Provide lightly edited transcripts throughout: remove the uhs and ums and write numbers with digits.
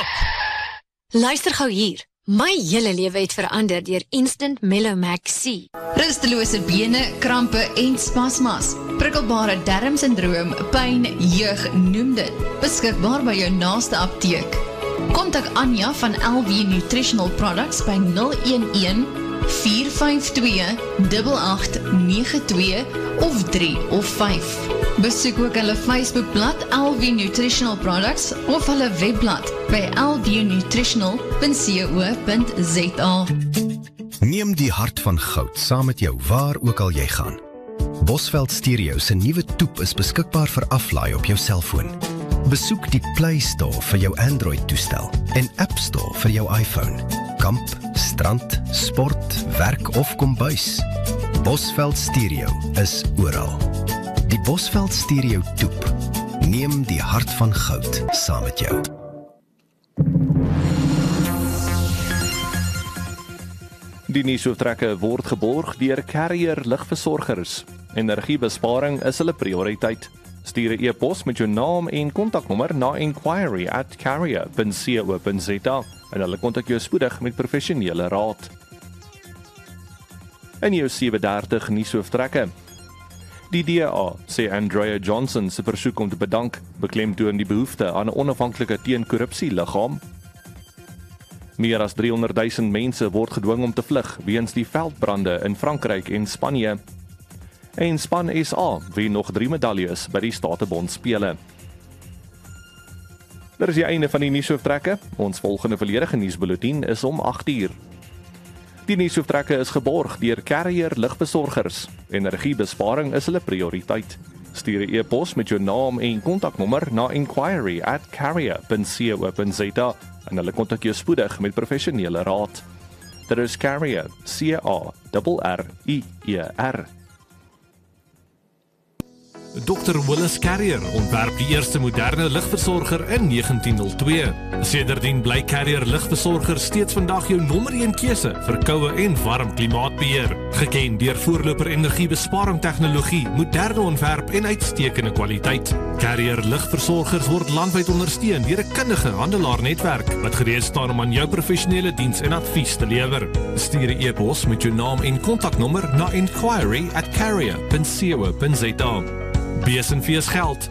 Luister gou hier. My hele lewe het verander deur Instant Melomax C. Rustelose bene, krampe en spasmas. Prikkelbare darmsindroom, pyn, jeug, noem dit. Beskikbaar by jou naaste apteek. Kontak Anja van LV Nutritional Products by 011 452 8892 of 3 of 5. Besoek ook hulle Facebookblad LV Nutritional Products of hulle webblad by lvnutritional.co.za. Neem die hart van goud saam met jou waar ook al jy gaan. Bosveld Stereo se nuwe toep is beskikbaar vir aflaai op jou selfoon. Besoek die Play Store vir jou Android-toestel en App Store vir jou iPhone. Kamp, strand, sport, werk of kombuis. Bosveld Stereo is oral. Die Bosveld Stereo toep. Neem die hart van goud saam met jou. Die nuushooftrekke word geborg deur Carrier lugversorgers. Energiebesparing is hulle prioriteit. Stuur 'n e-pos met jou naam en kontaknommer na inquiry@carrier.co.za en hulle kontak jou spoedig met professionele raad. In jou 7:30 nuushooftrekke. Die DA sê Andrea Johnson se versoek om te bedank beklemtoon die behoefte aan 'n onafhanklike teen-korrupsie-liggaam. Meer as 300 000 mense word gedwing om te vlug weens die veldbrande in Frankryk en Spanje. En span SA wen nog 3 medaljes by die Statebond spele. Dit is die einde van die nuushooftrekke. Ons volgende volledige nuusbulletin is om 8:00. Die nuushooftrekke is geborg deur Carrier lugversorgers. Energiebesparing is hulle prioriteit. Stuur 'n e-pos met jou naam en kontaknommer na inquiry@carrier.co.za en hulle kontak jou spoedig met professionele raad. Dit is Carrier, C-A-R-R-I-E-R. Dr. Willis Carrier ontwerp die eerste moderne ligversorger in 1902. Sedertdien bly Carrier ligversorger steeds vandag jou nommer 1 keuse vir koue en warm klimaatbeheer. Geken deur voorloper energiebesparing tegnologie, moderne ontwerp en uitstekende kwaliteit. Carrier ligversorgers word landwyd ondersteun deur 'n kundige handelaarnetwerk wat gereed staan om aan jou professionele diens en advies te lewer. Stuur 'n e-pos met jou naam en kontaknommer na inquiry@carrier.co.za. BSNV's geld.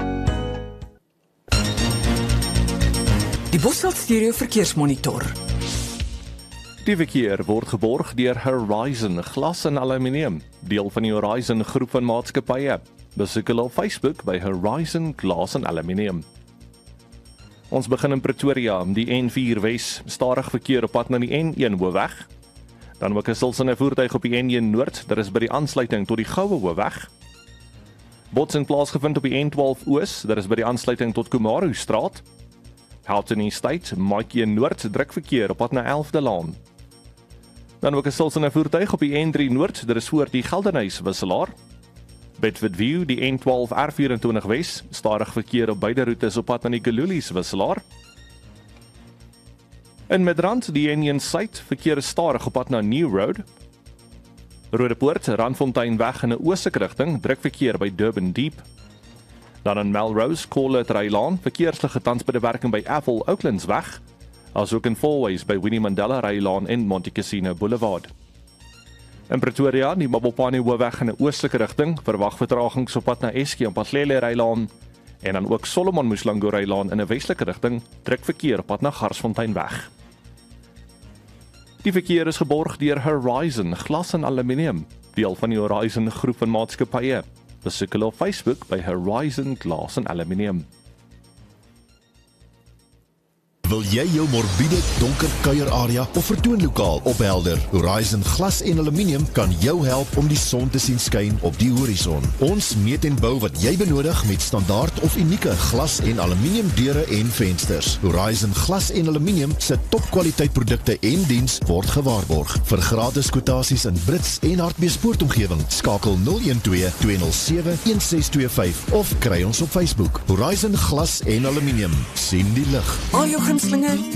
Die Bosveld Stereo verkeersmonitor. Die verkeer word geborg deur Horizon Glas en Aluminium, deel van die Horizon groep van maatskappye. Besoek hulle op Facebook by Horizon Glas en Aluminium. Ons begin in Pretoria, die N4 Wes, stadig verkeer op pad na die N1 Hoofweg. Dan ook 'n stilstaande voertuig op die N1 Noord, dit is by die aansluiting tot die Goue Hoofweg. Botsing plaasgevind op die N12 Oos, dit is by die aansluiting tot Kumaru Straat. Houghton Estate, Maatjie Noord, druk verkeer op pad na 11de Laan. Dan ook 'n stilstaande voertuig op die N3 Noord, dit is voor die Geldenhuys wisselaar. Bedford View, die N12 R24 Wes, stadig verkeer op beide roetes op pad na die Kalulies wisselaar. In Midrand, die N1 Suid, verkeer is stadig op pad na New Road. Rodepoort, Randfonteinweg in 'n oostelike rigting, druk verkeer by Durban Deep. Dan in Melrose, Colet Rylaan, verkeersligte tans by die werking by Apple Oaklandsweg, asook in Fourways by Winnie Mandela Rylaan en Montecasino Boulevard. In Pretoria, die Mabopane Hoofweg in 'n oostelike rigting, verwag vertragings op pad na Eskie en Patlele Rylaan, en dan ook Solomon Muslango Rylaan in 'n westelike rigting, druk verkeer op pad na Garsfonteinweg. Die verkeer is geborg deur Horizon Glas en Aluminium, deel van die Horizon groep van maatskappye. Besoek hulle op Facebook by Horizon Glas en Aluminium. Wil jy jou morbiede, donker kuierarea of vertoonlokaal ophelder? Horizon Glas en Aluminium kan jou help om die son te sien skyn op die horison. Ons meet en bou wat jy benodig met standaard of unieke glas en aluminium deure en vensters. Horizon Glas en Aluminium se topkwaliteit produkte en diens word gewaarborg. Vir gratis kwotasies in Brits en Hartbeespoortomgewing, skakel 012-207-1625 of kry ons op Facebook. Horizon Glas en Aluminium. Sien die lig. Al jou gunstelinge